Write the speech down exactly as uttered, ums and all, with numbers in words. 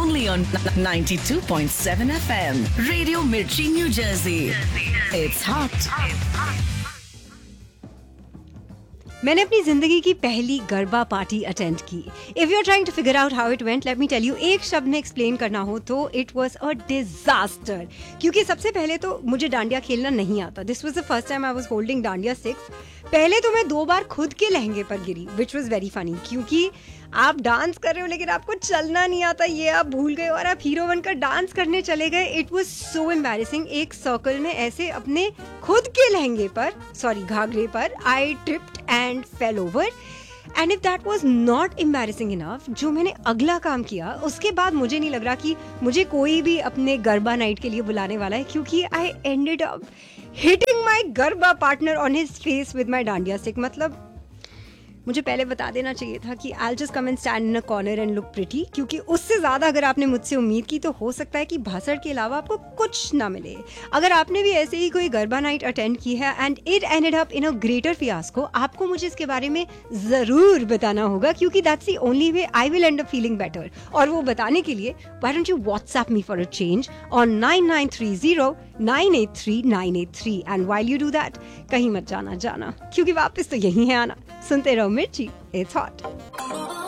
only on ninety-two point seven F M. Radio Mirchi, New Jersey. It's hot. मैंने अपनी जिंदगी की पहली गरबा पार्टी अटेंड की. If you are trying to figure out how it went, let me tell you, एक शब्द में explain करना हो तो इट वाज अ डिजास्टर. क्योंकि सबसे पहले तो मुझे डांडिया खेलना नहीं आता. This was the first time I was holding dandiya sticks. पहले तो मैं दो बार खुद के लहंगे पर गिरी, विच वाज वेरी फनी. क्योंकि आप डांस कर रहे हो लेकिन आपको चलना नहीं आता, ये आप भूल गए और आप हीरो बनकर डांस करने चले गए. It was so embarrassing. एक सर्कल में ऐसे अपने खुद के लहंगे पर, सॉरी घाघरे पर, आई tripped and fail over. And if that was not embarrassing enough, जो मैंने अगला काम किया उसके बाद मुझे नहीं लग रहा कि मुझे कोई भी अपने गरबा नाइट के लिए बुलाने वाला है. क्योंकि I ended up hitting my garba partner on his face with my dandiya stick. मतलब मुझे पहले बता देना चाहिए था कि I'll just come and stand in a corner and look pretty. क्योंकि उससे ज़्यादा अगर आपने मुझसे उम्मीद की तो हो सकता है कि भाषण के अलावा आपको कुछ ना मिले. अगर आपने भी ऐसे ही कोई गरबा नाइट अटेंड की है and it ended up in a greater fiasco, आपको मुझे इसके बारे में ज़रूर बताना होगा. क्योंकि that's the only way I will and up feeling better. और वो बताने के लिए why don't you WhatsApp me for a change on nine nine three zero nine eight three nine eight three. And while you do that, कहीं मत जाना जाना क्योंकि वापस तो यही है आना. सुनते रहो मिर्ची, इट्स हॉट.